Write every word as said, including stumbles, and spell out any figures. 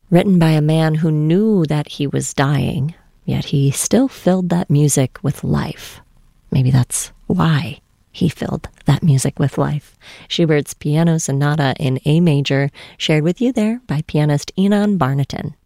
written by a man who knew that he was dying, yet he still filled that music with life. Maybe that's why he filled that music with life. Schubert's Piano Sonata in A major, shared with you there by pianist Enon Barnaton.